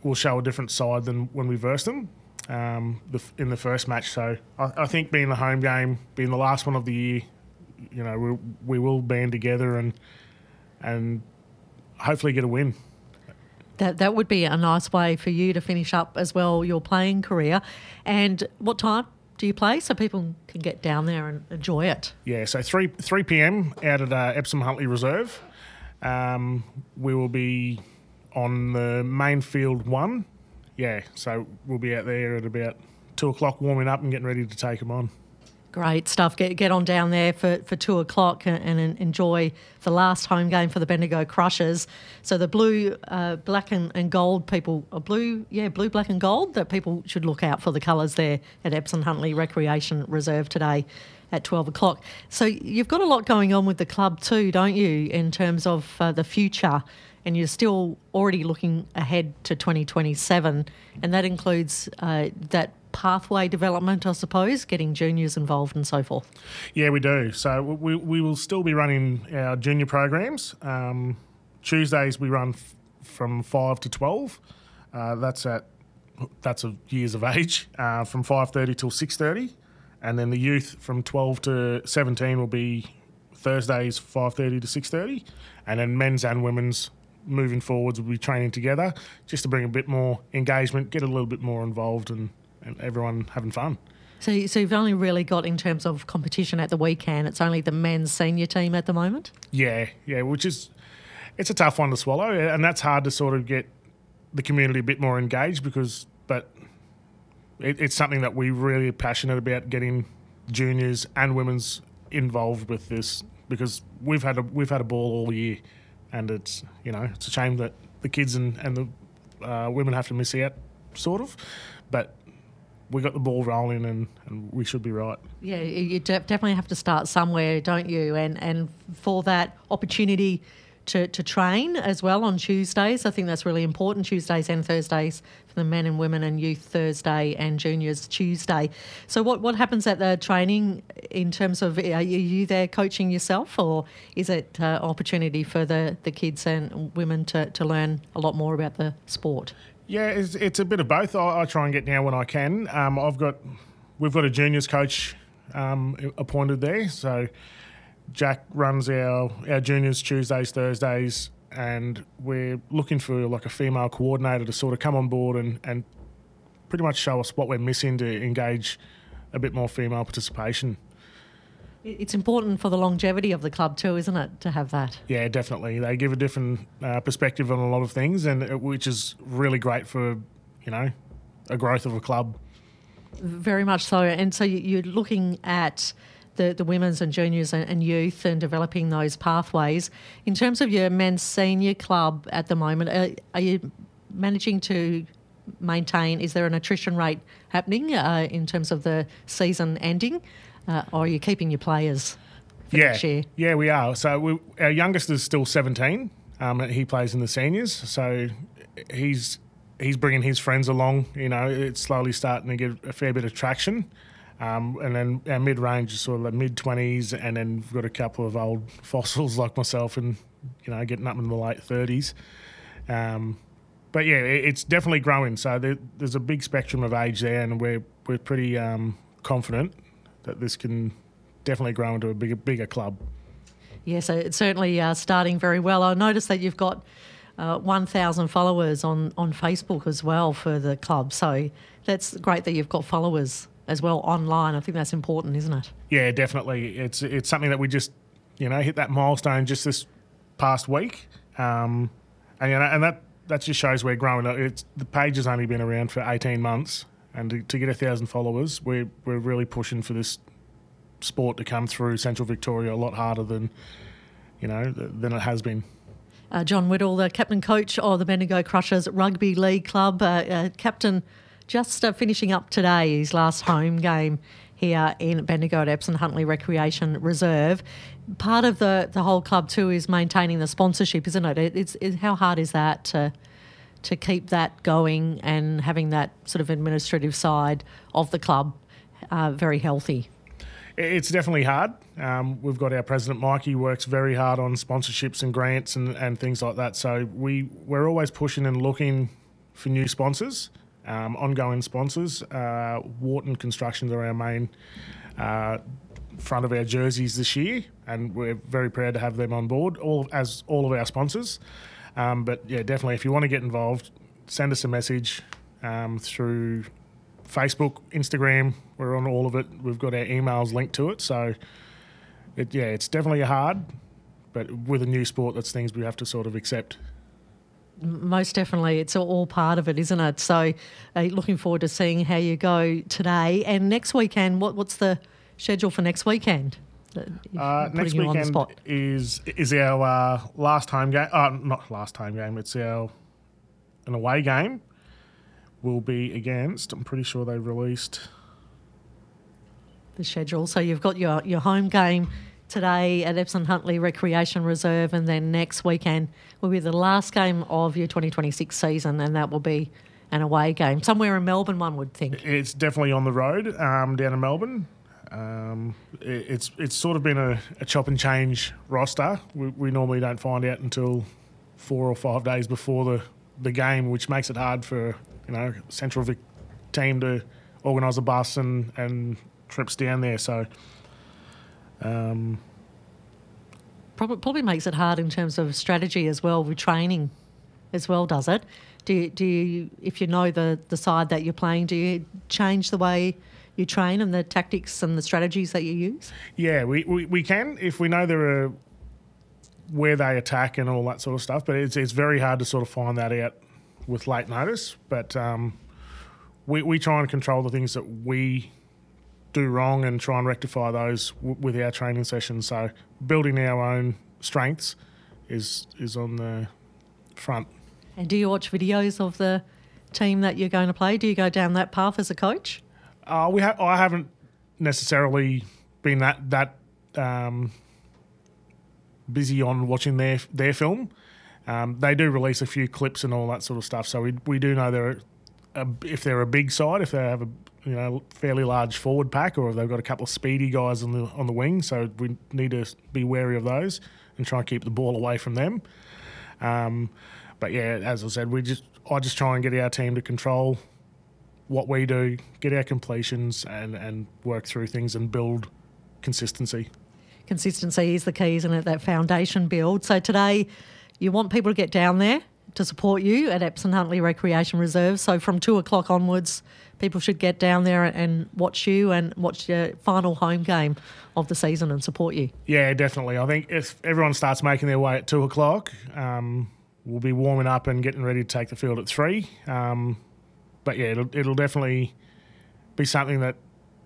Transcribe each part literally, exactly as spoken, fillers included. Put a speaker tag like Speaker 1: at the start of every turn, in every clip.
Speaker 1: will show a different side than when we versed them um, the, in the first match. So I, I think being the home game, being the last one of the year, you know, we, we will band together and and hopefully get a win.
Speaker 2: That that would be a nice way for you to finish up as well your playing career. And what time do you play so people can get down there and enjoy it?
Speaker 1: Yeah, so three three p m out at uh, Epsom Huntley Reserve. Um, we will be on the main field one. Yeah, so we'll be out there at about two o'clock warming up and getting ready to take them on.
Speaker 2: Great stuff. Get get on down there for, for two o'clock and, and enjoy the last home game for the Bendigo Crushers. So the blue, uh, black and, and gold people, uh, blue, yeah, blue, black and gold, that people should look out for the colours there at Epsom Huntley Recreation Reserve today at twelve o'clock. So you've got a lot going on with the club too, don't you, in terms of uh, the future, and you're still already looking ahead to twenty twenty-seven, and that includes uh, that pathway development, I suppose, getting juniors involved and so forth.
Speaker 1: Yeah, we do. So we we will still be running our junior programs. Um, Tuesdays we run f- from five to twelve. Uh, that's at that's of years of age, uh, from five thirty till six thirty, and then the youth from twelve to seventeen will be Thursdays five thirty to six thirty, and then men's and women's moving forwards will be training together just to bring a bit more engagement, get a little bit more involved, and and everyone having fun.
Speaker 2: So, so you've only really got, in terms of competition at the weekend, it's only the men's senior team at the moment?
Speaker 1: Yeah, yeah, which is, it's a tough one to swallow, and that's hard to sort of get the community a bit more engaged because, but it, it's something that we really are passionate about, getting juniors and women's involved with this, because we've had a, we've had a ball all year, and it's, you know, it's a shame that the kids and, and the uh, women have to miss out, sort of, but we got the ball rolling and, and we should be right.
Speaker 2: Yeah, you de- definitely have to start somewhere, don't you? And and for that opportunity to, to train as well on Tuesdays, I think that's really important, Tuesdays and Thursdays for the men and women, and youth Thursday and juniors Tuesday. So what, what happens at the training in terms of, are you there coaching yourself, or is it uh, opportunity for the, the kids and women to, to learn a lot more about the sport?
Speaker 1: Yeah, it's, it's a bit of both. I, I try and get down when I can. Um, I've got, we've got a juniors coach um, appointed there. So Jack runs our, our juniors Tuesdays, Thursdays, and we're looking for like a female coordinator to sort of come on board and, and pretty much show us what we're missing to engage a bit more female participation.
Speaker 2: It's important for the longevity of the club too, isn't it, to have that?
Speaker 1: Yeah, definitely. They give a different uh, perspective on a lot of things, and it, which is really great for, you know, a growth of a club.
Speaker 2: Very much so. And so you're looking at the, the women's and juniors and, and youth and developing those pathways. In terms of your men's senior club at the moment, are, are you managing to maintain, is there an attrition rate happening uh, in terms of the season ending? Uh, or are you keeping your players for
Speaker 1: yeah,
Speaker 2: next year?
Speaker 1: Yeah, we are. So we, our youngest is still seventeen. Um, and he plays in the seniors. So he's he's bringing his friends along. You know, it's slowly starting to get a fair bit of traction. Um, and then our mid-range is sort of the mid-twenties, and then we've got a couple of old fossils like myself and, you know, getting up in the late thirties. Um, but, yeah, it, it's definitely growing. So there, there's a big spectrum of age there, and we're, we're pretty um, confident that this can definitely grow into a bigger, bigger club.
Speaker 2: Yeah, so it's certainly uh, starting very well. I noticed that you've got uh, one thousand followers on, on Facebook as well for the club. So that's great that you've got followers as well online. I think that's important, isn't it?
Speaker 1: Yeah, definitely. It's it's something that we just, you know, hit that milestone just this past week. Um, and, you know, and that, that just shows we're growing. It's, the page has only been around for eighteen months. And to, to get a thousand followers, we're we're really pushing for this sport to come through Central Victoria a lot harder than, you know, than it has been.
Speaker 2: Uh, John Whittle, the captain coach of the Bendigo Crushers Rugby League Club, uh, uh, captain, just uh, finishing up today his last home game here in Bendigo at Epsom Huntley Recreation Reserve. Part of the the whole club too is maintaining the sponsorship, isn't it? it it's, it's how hard is that to to keep that going and having that sort of administrative side of the club uh, very healthy?
Speaker 1: It's definitely hard. Um, we've got our president, Mike, he works very hard on sponsorships and grants and, and things like that. So we, we're always pushing and looking for new sponsors, um, ongoing sponsors. Uh, Wharton Constructions are our main uh, front of our jerseys this year, and we're very proud to have them on board, all as all of our sponsors. Um, but yeah, definitely, if you want to get involved, send us a message um, through Facebook, Instagram. We're on all of it. We've got our emails linked to it. So, it, yeah, it's definitely hard, but with a new sport, that's things we have to sort of accept.
Speaker 2: Most definitely. It's all part of it, isn't it? So, uh, looking forward to seeing how you go today. And next weekend, what, what's the schedule for next weekend?
Speaker 1: Uh, next weekend is is our uh, last home game. Uh, not last home game. It's our an away game. Will be against. I'm pretty sure they released
Speaker 2: the schedule. So you've got your your home game today at Epsom Huntley Recreation Reserve, and then next weekend will be the last game of your twenty twenty-six season, and that will be an away game somewhere in Melbourne. One would think
Speaker 1: it's definitely on the road um, down in Melbourne. Um, it, it's it's sort of been a, a chop and change roster. We, we normally don't find out until four or five days before the, the game, which makes it hard for you know Central Vic team to organise a bus and, and trips down there. So um,
Speaker 2: probably probably makes it hard in terms of strategy as well with training, as well, does it? Do you, do you if you know the the side that you're playing, do you change the way you train and the tactics and the strategies that you use?
Speaker 1: Yeah, we, we, we can if we know there are where they attack and all that sort of stuff. But it's it's very hard to sort of find that out with late notice. But um, we we try and control the things that we do wrong and try and rectify those w- with our training sessions. So building our own strengths is is on the front.
Speaker 2: And do you watch videos of the team that you're going to play? Do you go down that path as a coach?
Speaker 1: Uh, we ha- I haven't necessarily been that that um, busy on watching their their film. Um, they do release a few clips and all that sort of stuff, so we we do know they're a, if they're a big side, if they have a you know fairly large forward pack, or if they've got a couple of speedy guys on the on the wing. So we need to be wary of those and try and keep the ball away from them. Um, but yeah, as I said, we just I just try and get our team to control what we do, get our completions and, and work through things and build consistency.
Speaker 2: Consistency is the key, isn't it? That foundation build. So today you want people to get down there to support you at Epsom Huntley Recreation Reserve. So from two o'clock onwards, people should get down there and watch you and watch your final home game of the season and support you.
Speaker 1: Yeah, definitely. I think if everyone starts making their way at two o'clock, um, we'll be warming up and getting ready to take the field at three. Um, But yeah, it'll, it'll definitely be something that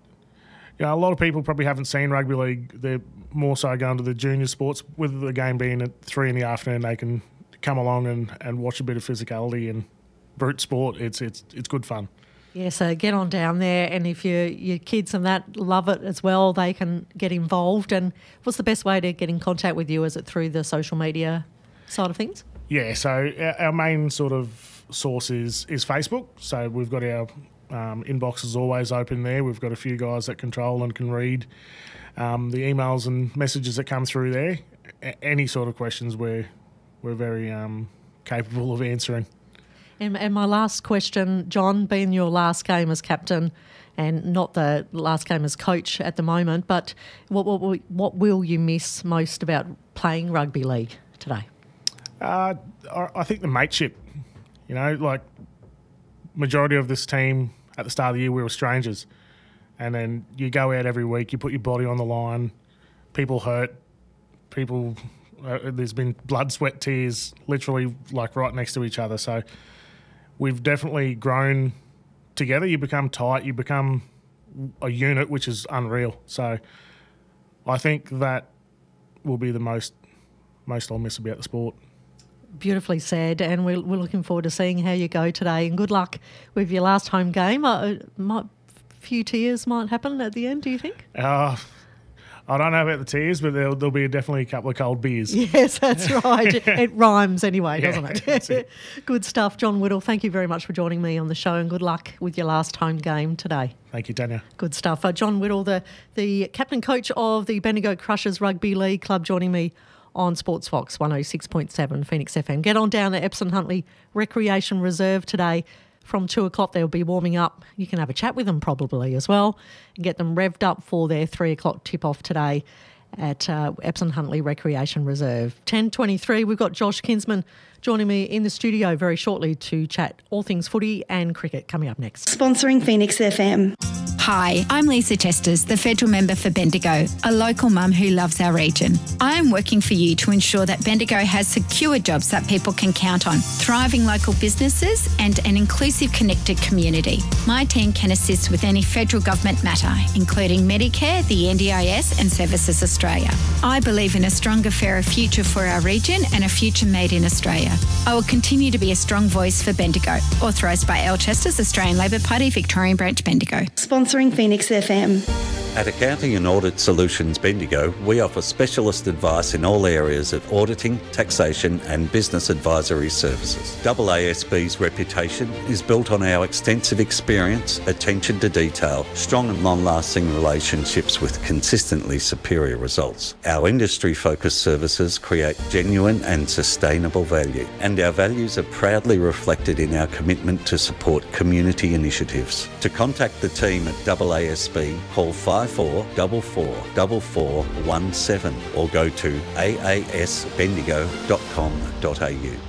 Speaker 1: you know a lot of people probably haven't seen rugby league. They're more so going to the junior sports. With the game being at three in the afternoon, they can come along and, and watch a bit of physicality and brute sport. It's it's it's good fun.
Speaker 2: Yeah, so get on down there, and if your your kids and that love it as well, they can get involved. And what's the best way to get in contact with you? Is it through the social media side of things?
Speaker 1: Yeah, so our, our main sort of source is, is Facebook. So we've got our um, inboxes always open there. We've got a few guys that control and can read um, the emails and messages that come through there. A- any sort of questions we're, we're very um, capable of answering.
Speaker 2: And, and my last question, John, being your last game as captain and not the last game as coach at the moment, but what, what, what will you miss most about playing rugby league today?
Speaker 1: Uh, I, I think the mateship. You know, like majority of this team at the start of the year, we were strangers. And then you go out every week, you put your body on the line, people hurt, people, uh, there's been blood, sweat, tears, literally like right next to each other. So we've definitely grown together. You become tight, you become a unit, which is unreal. So I think that will be the most, most I'll miss about the sport.
Speaker 2: Beautifully said, and we're, we're looking forward to seeing how you go today, and good luck with your last home game. A uh, few tears might happen at the end, do you think?
Speaker 1: Uh, I don't know about the tears, but there'll, there'll be definitely a couple of cold beers.
Speaker 2: Yes, that's right. It rhymes anyway,
Speaker 1: Yeah,
Speaker 2: doesn't it? it? Good stuff. John Whittle, thank you very much for joining me on the show, and good luck with your last home game today.
Speaker 1: Thank you, Tanya.
Speaker 2: Good stuff. Uh, John Whittle, the, the captain coach of the Bendigo Crushers Rugby League Club, joining me on Sports Fox one oh six point seven Phoenix F M. Get on down to Epsom Huntley Recreation Reserve today. From two o'clock, they'll be warming up. You can have a chat with them probably as well and get them revved up for their three o'clock tip-off today at uh, Epsom Huntley Recreation Reserve. ten twenty-three, we've got Josh Kinsman joining me in the studio very shortly to chat all things footy and cricket coming up next.
Speaker 3: Sponsoring Phoenix F M.
Speaker 4: Hi, I'm Lisa Chesters, the federal member for Bendigo, a local mum who loves our region. I am working for you to ensure that Bendigo has secure jobs that people can count on, thriving local businesses and an inclusive, connected community. My team can assist with any federal government matter, including Medicare, the N D I S and Services Australia. I believe in a stronger, fairer future for our region and a future made in Australia. I will continue to be a strong voice for Bendigo. Authorised by Al Chesters, Australian Labor Party, Victorian Branch, Bendigo.
Speaker 3: Sponsoring Phoenix F M.
Speaker 5: At Accounting and Audit Solutions Bendigo, we offer specialist advice in all areas of auditing, taxation and business advisory services. A A S B's reputation is built on our extensive experience, attention to detail, strong and long-lasting relationships with consistently superior results. Our industry-focused services create genuine and sustainable value, and our values are proudly reflected in our commitment to support community initiatives. To contact the team at A A S B, call five four four four four four one seven or go to a a s bendigo dot com dot a u.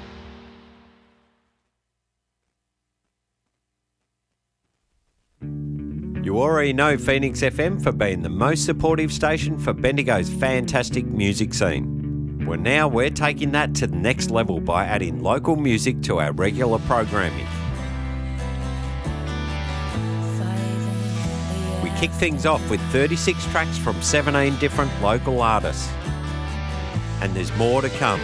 Speaker 6: You already know Phoenix F M for being the most supportive station for Bendigo's fantastic music scene. Well, now we're taking that to the next level by adding local music to our regular programming. We kick things off with thirty-six tracks from seventeen different local artists. And there's more to come.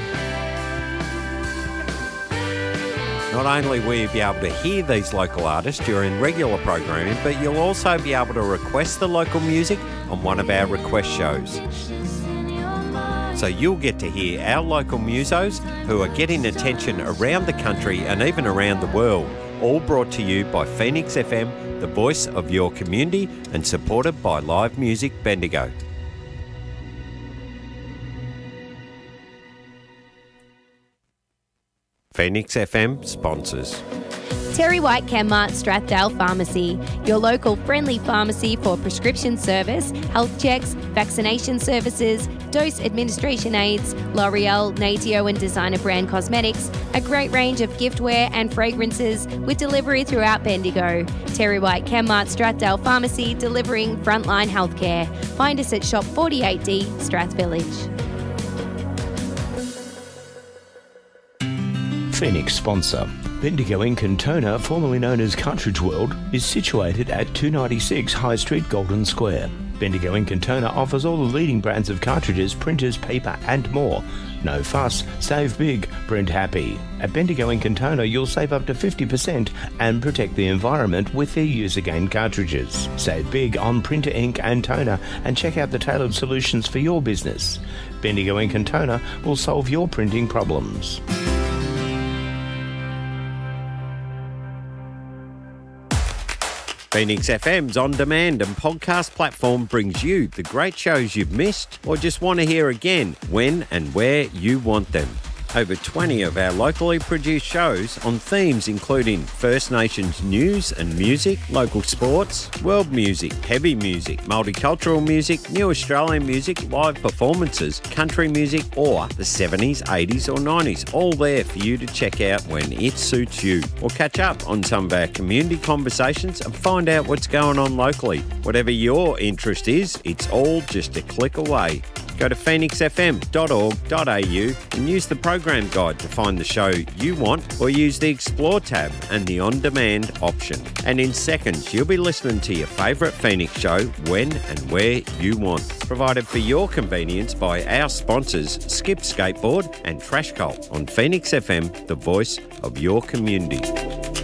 Speaker 6: Not only will you be able to hear these local artists during regular programming, but you'll also be able to request the local music on one of our request shows. So you'll get to hear our local musos who are getting attention around the country and even around the world, all brought to you by Phoenix F M, the voice of your community, and supported by Live Music Bendigo. Phoenix F M sponsors.
Speaker 7: Terry White Chemmart Strathdale Pharmacy, your local friendly pharmacy for prescription service, health checks, vaccination services, dose administration aids, L'Oreal, Natio and designer brand cosmetics, a great range of giftware and fragrances with delivery throughout Bendigo. Terry White Chemmart Strathdale Pharmacy, delivering frontline healthcare. Find us at Shop forty-eight D, Strath Village.
Speaker 8: Phoenix sponsor. Bendigo in Cantona, formerly known as Cartridge World, is situated at two ninety-six High Street, Golden Square. Bendigo in Cantona offers all the leading brands of cartridges, printers, paper and more. No fuss, save big, print happy. At Bendigo in Cantona, you'll save up to fifty percent and protect the environment with their use-again cartridges. Save big on printer ink and toner and check out the tailored solutions for your business. Bendigo in Cantona will solve your printing problems.
Speaker 6: Phoenix F M's on-demand and podcast platform brings you the great shows you've missed or just want to hear again when and where you want them. Over twenty of our locally produced shows on themes including First Nations news and music, local sports, world music, heavy music, multicultural music, new Australian music, live performances, country music or the seventies, eighties or nineties, all there for you to check out when it suits you. Or catch up on some of our community conversations and find out what's going on locally. Whatever your interest is, it's all just a click away. Go to phoenix f m dot org dot a u and use the program guide to find the show you want, or use the Explore tab and the On-Demand option. And in seconds, you'll be listening to your favourite Phoenix show when and where you want. Provided for your convenience by our sponsors, Skip Skateboard and Trash Cult on Phoenix F M, the voice of your community.